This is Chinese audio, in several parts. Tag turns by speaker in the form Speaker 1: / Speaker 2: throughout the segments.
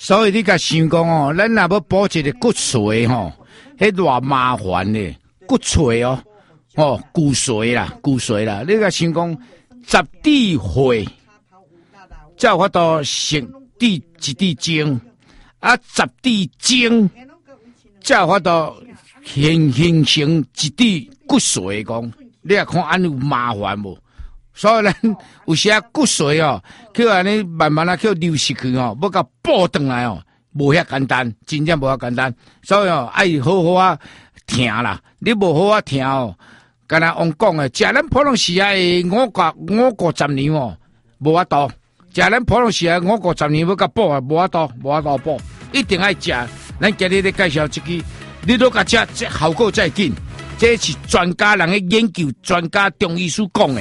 Speaker 1: 所以你甲想讲哦，咱若要补一个骨髓吼，迄偌麻烦咧，骨髓哦，骨髓啦，你甲想讲十滴血，才有法度成滴一滴精，啊十滴精，才有法度形成一滴骨髓讲，你也看安有麻烦无？所以咱有时啊骨髓哦，叫安尼慢慢啊叫流失去哦，要甲补转来哦，无遐简单，真正无遐简单。所以哦，爱好好啊听啦，你无好啊听哦，敢若王讲诶，食咱普通时啊50年哦，无法度；食咱普通时啊50年要甲补啊，无法度补，一定爱食。咱今日咧介绍一支，你都甲食，这效果再紧。这是专家人嘅研究，专家中医师讲诶。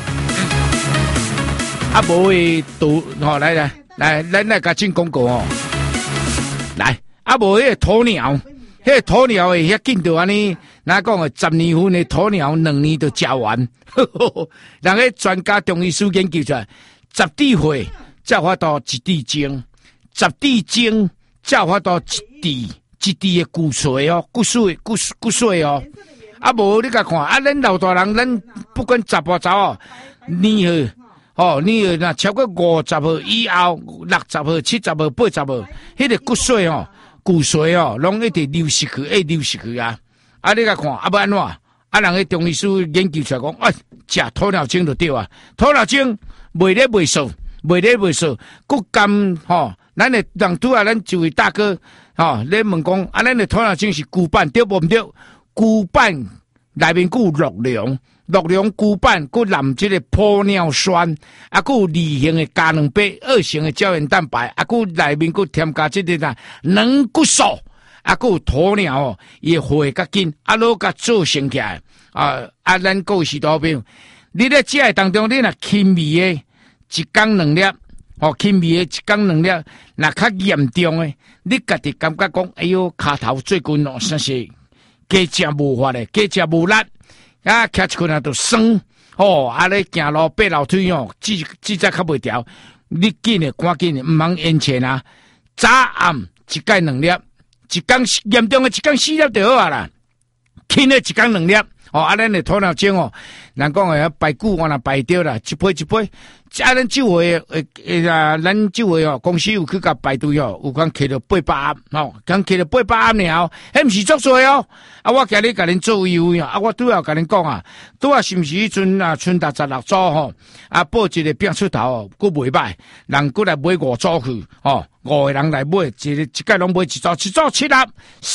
Speaker 1: 啊，无诶，都来，咱来甲进广告哦。来，啊，无迄个鸵鸟，迄个鸵鸟诶，遐紧着安尼，咱讲诶，10年份诶鸵鸟，2年就食完。人个专家中医师研究出来，10滴血才法度一滴精，10滴精才法度一滴诶骨髓哦，骨髓哦。啊，无你甲看，啊，咱老大人，咱不管查甫查某，年岁。你若超过50岁以后，60岁、70岁、80岁，迄个骨髓骨髓拢一直流失去啊！啊，你甲看，啊，要安怎？啊，人个中医师研究出来讲，食鸵鸟精就对啊！鸵鸟精袂咧袂数，骨甘咱的人拄啊，咱一位大哥咧问讲，啊，咱的鸵鸟精是骨板对无毋对？骨板内面有鹿茸骨板，佮含这个玻尿酸，啊，佮有2型的胶囊白，2型的胶原蛋白，啊，佮内面佮添加这个软骨素，啊，佮有鸵鸟伊血较紧，啊，攞甲做成起来，咱各位是多朋友，你咧食的当中，你若轻微的1天2粒，轻微的1天2粒，若较严重的，你家己感觉讲，哎哟，骹头最近真是加食无法咧，加食无力。啊，徛一困啊，就酸咧行路爬楼梯指甲较袂调，你赶紧毋通延前啊！早暗1天2粒，1天严重的1天4粒就好啊啦，轻的1天2粒。咱的鸵鸟精人讲诶，排骨我若排掉啦，一杯。咱酒会咱酒会公司有去甲排队有讲摕到800暗刚摕到800暗了，迄毋是足多啊，我今日甲恁做优惠啊，我拄要甲恁讲啊，拄啊是毋是迄阵春达16组报一个饼出头佫袂歹，人佫来买5组去5个人来买，一概拢买一组7粒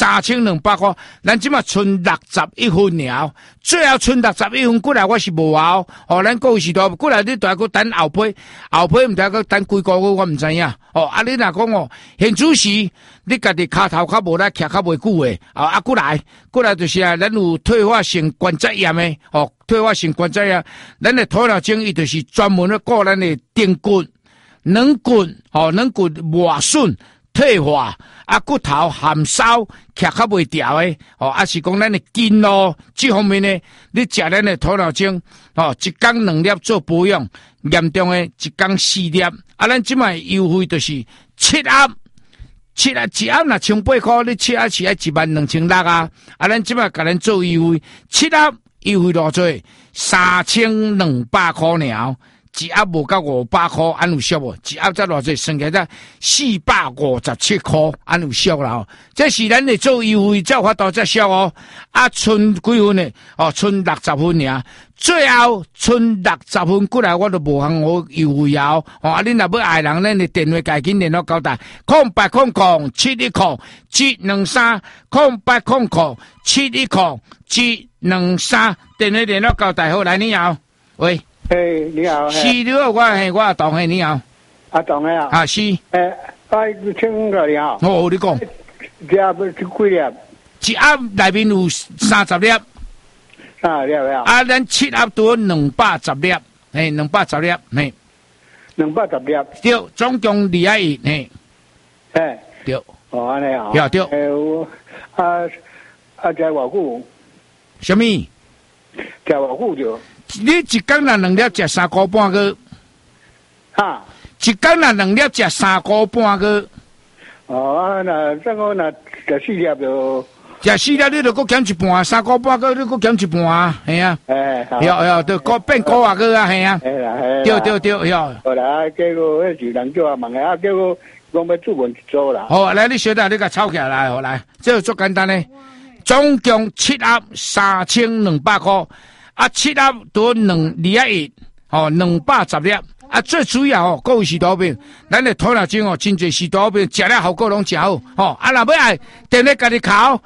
Speaker 1: 3200块，咱即马剩61分了，最后剩61分过来我是无咱各位是多过来你大概等后批毋知个等几个月我毋知影你若讲现主时你家己骹头较无力徛较袂久诶过来就是咱有退化性关节炎诶退化性关节炎，咱的鸵鸟精伊就是专门咧顾咱的髌骨、软骨磨损。退化骨头含烧徛较袂调诶是讲咱的筋这方面呢，你食咱的鸵鸟精1天2粒做保养，严重的1天4粒咱即卖优惠就是7盒1盒若1800块，你7盒是爱12600咱即卖甲咱做优惠，7盒优惠偌济3200块尔。1盒无到500块，安有俗无？1盒才偌济，算起来才457块，安有俗啦这是咱的做优惠，才法度才俗剩几分呢？剩60分尔。最后剩60分过来，我都无通我优惠恁若要爱人，咱的电话赶紧联络交代，0800 710 723 0800 710 723，电话联络交代好，来你好，喂。
Speaker 2: 你好。
Speaker 1: 是你好，我阿董你好。
Speaker 2: 阿董啊。
Speaker 1: 是。
Speaker 2: 请个你好。
Speaker 1: 你讲。
Speaker 2: 1盒是几粒
Speaker 1: ？1盒内面有30粒。
Speaker 2: 30粒
Speaker 1: 咱7盒多210粒，210粒
Speaker 2: ，210粒。
Speaker 1: 对，总共201，对。对。
Speaker 2: 安尼
Speaker 1: 啊。对。
Speaker 2: 食偌久？
Speaker 1: 什么？
Speaker 2: 食偌久就？
Speaker 1: 你1天若2粒食3块半个，1天若2粒食3块半个。
Speaker 2: 哦，那这个那食四粒就，
Speaker 1: 食四粒你就搁减一半，3块半个你搁减一半啊，系啊，
Speaker 2: 哎，
Speaker 1: 就变5啊个啊，系啊，
Speaker 2: 哎啦，
Speaker 1: 对，
Speaker 2: 好啦，结果迄是人叫我问啊，结果讲要注文一组啦。
Speaker 1: 好，来你小弟你甲抄起来，好来，这个足简单嘞，总共7盒3200块，啊7盒多2.1，哦210粒。啊，最主要哦，各位士多兵，咱的鸵鸟精哦，真侪士多兵食了效果拢真好哦。啊，若要爱，电咧家己考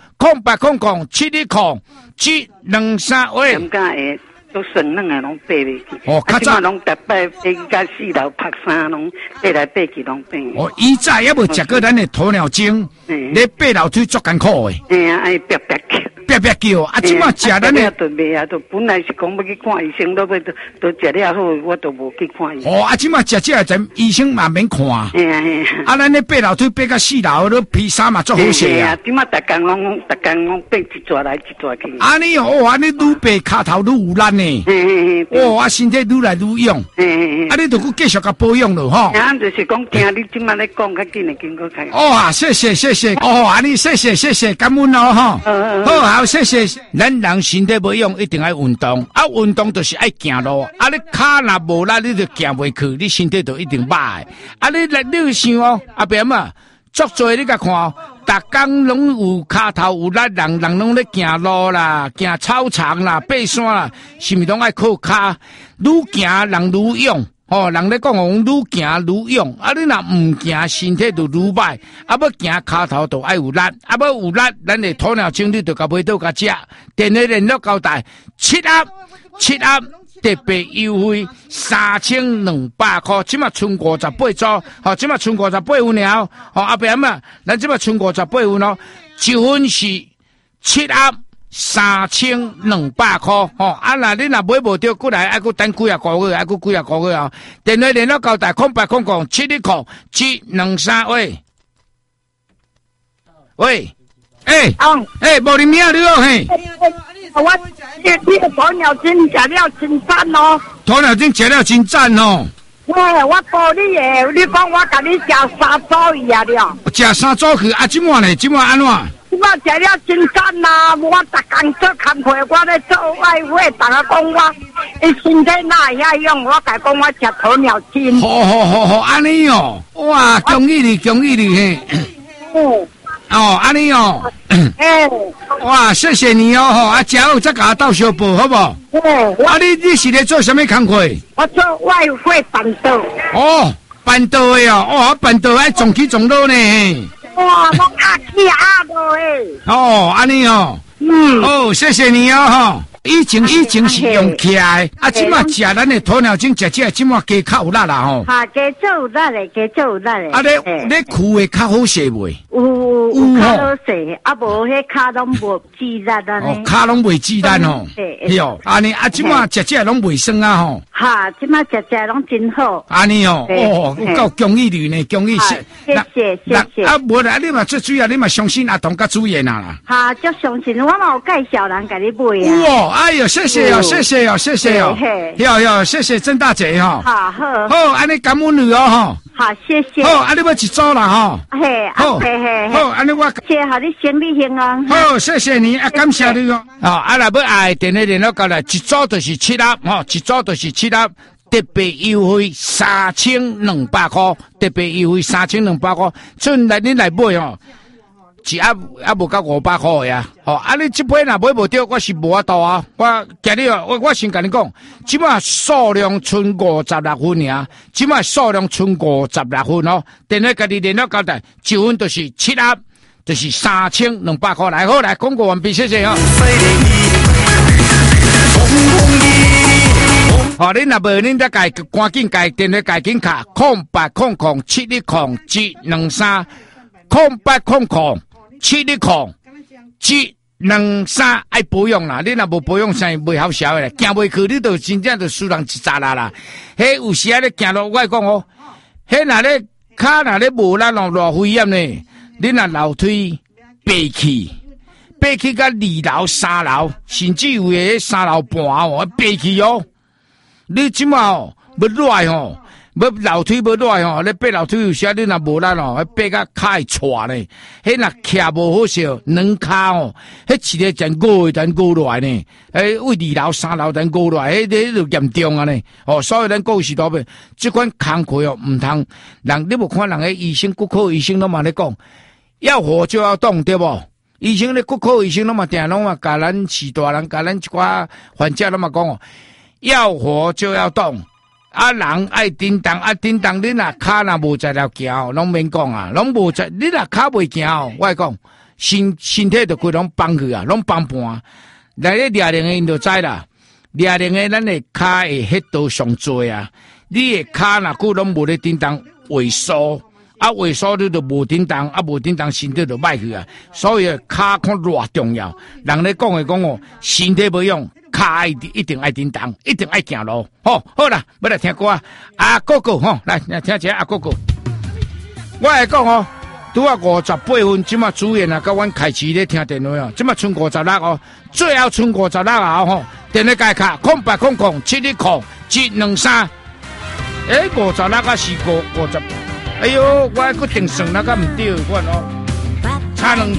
Speaker 1: 08007223喂。
Speaker 3: 感觉会都省两个拢爬袂去。
Speaker 1: 哦，较早
Speaker 3: 拢逐摆爬到4楼拍山拢爬来爬去拢爬。
Speaker 1: 哦，以前还无食过咱的鸵鸟精，你爬楼梯足艰苦的。
Speaker 3: 哎呀，爱别别叫。
Speaker 1: 别叫，啊！即马食咱的
Speaker 3: 都袂啊，都本来是讲要去看医生，都食了好，我都无去看医生。
Speaker 1: 哦，啊！即马食这阵医生嘛免看。
Speaker 3: 哎呀，
Speaker 1: 啊！咱咧爬楼梯爬到4楼，都披衫嘛足好势啊！
Speaker 3: 即马逐工拢爬一抓来一抓去。
Speaker 1: 安尼哦，安尼愈爬骹头愈有力呢。哦，啊，身体愈来愈勇。啊，你著搁继续甲保养咯，吼。
Speaker 3: 啊，就是讲听你即马咧讲，较紧诶，经过开。
Speaker 1: 哦啊，谢谢。哦，安尼谢谢，感恩哦，吼。好，谢谢。咱人身体要用，一定爱运动。啊，运动就是爱行路。啊，你骹若无力，你就行袂去，你身体就一定歹。啊，你想哦，阿伯嘛，足多你甲看哦，逐工拢有骹头有力，人拢咧行路啦，行操场啦，爬山啦，是毋是拢爱靠骹？愈行人愈勇。哦，人咧讲愈行愈勇，啊！你若唔行，身体就愈歹。啊，要行骹头就爱有力，啊，要有力，咱的鸵鸟精你就甲买到甲食。电话联络交代7盒特别优惠3200块，即马剩58组，好，即马剩58份了。好，阿伯嘛，咱即马剩58份咯，一份是7盒。3200块，吼！啊，那你若买无着，过来，还佫等几啊个月，还佫几啊个月啊！电话联络交代0800710723喂，无你名你好嘿。
Speaker 4: 我这个鸵鸟精食了真赞哦！
Speaker 1: 鸵鸟精食了真赞哦！
Speaker 4: 喂，我报你诶，你讲我甲你食3组伊啊了。
Speaker 1: 食3组去啊！即满呢？即满安怎？
Speaker 4: 即摆食了真赞啦！我逐工做工课，我咧做外汇，大家讲我，伊身体哪会遐用？我甲讲我食鸵鸟精。
Speaker 1: 好，安尼哦！哇，恭喜你嘿！哦，安尼哦，哇，谢谢你哦，吼，啊，食好再甲我倒小报，好不？啊，你是咧做什么工课？
Speaker 4: 我做外汇板道。
Speaker 1: 哦，板道的哦，板道爱种起种落呢。
Speaker 4: 哇，我阿起阿落诶。
Speaker 1: 哦，安尼哦。哦，谢谢你哦，吼。以前是用起来，啊，即马食咱的鸵鸟精食这，即马加较有力啦吼。
Speaker 4: 哈，加做有力嘞，加做有力嘞。
Speaker 1: 啊，你跍会较好势袂？
Speaker 4: 有较好势，啊无迄骹拢无肌力啊呢。
Speaker 1: 哦，骹拢袂肌力吼。是哦，安尼啊，即马食这拢袂酸啊吼。
Speaker 4: 哈，即马食这拢真好。
Speaker 1: 安尼哦，够恭喜你呢，恭喜
Speaker 4: 谢谢。
Speaker 1: 啊，无啦，你嘛最主要，你嘛相信阿童甲主演啊啦。
Speaker 4: 哈，足相信，我嘛有介绍人甲你买啊。
Speaker 1: 哇，哎呦，谢谢哦，谢谢谢郑大姐哈。好，安尼感恩你哦哈。
Speaker 4: 好，谢谢。
Speaker 1: 好，安尼要一组啦哈。
Speaker 4: 好，
Speaker 1: 安尼我
Speaker 4: 谢好你生理兴啊。
Speaker 1: 好，谢谢你，啊，感谢你哦。啊，若要爱电话联络过来，一组就是7盒，吼，一组就是7盒。特别优惠3200块，特别优惠3200块，剩来你来买哦，一盒还无到500块呀！哦，啊你这批若买无着，我是无法度啊！我今日我先甲你讲，即摆数量剩56份尔，即摆数量剩56份哦。电话家己联络交代，一份就是7盒，就是3200块。来好来，广告完毕，谢谢哦。哦，恁若无，恁再改，赶紧改电话改紧卡0800710723，0800710723，爱保养啦！恁若无保养，啥袂好笑诶，行袂去，你就真正就输人一扎啦！迄有时啊，咧行路，我讲哦，迄若咧骹若咧无力咯，偌危险呢！恁若楼梯爬起到2楼、3楼，甚至有诶3楼半哦，爬起哦。你即马哦，要赖吼， 要楼梯要赖吼，咧爬楼梯有时你若无力哦，爬甲骹会挫呢。迄若徛无好势，软骹哦，迄一个真5个等5落来呢。为2楼、3楼等5落来，迄就严重啊呢。哦，所以咱讲是多边，即款工课哦，毋通人你无看人个医生、骨科医生拢嘛咧讲，要活就要动，对无？医生咧骨科医生拢嘛定拢嘛，甲咱许大人、甲咱一寡患者拢嘛讲哦，要活就要动。人爱叮当，叮当，你若骹若无在了行，拢免讲啊，拢无在，你若骹袂行哦，我讲身体就规拢放去啊，拢放半。来咧抓铃的因就知啦，抓铃的咱的骹会迄度上多啊，你的骹若久拢无咧叮当萎缩，萎缩你就无叮当，无叮当身体就歹去啊，所以骹看偌重要。人咧讲哦，身体无用。卡一定爱叮当，一定爱行路。好啦，要来听歌啊！阿哥哥吼，来听一下阿哥哥。我来讲哦，拄啊58分，即马主演啊，甲阮开始咧听电话哦，即马剩56哦，最后剩56啊吼，电话改卡0800712723。56啊是50，哎呦，我个定算那个唔对，我哦，差2。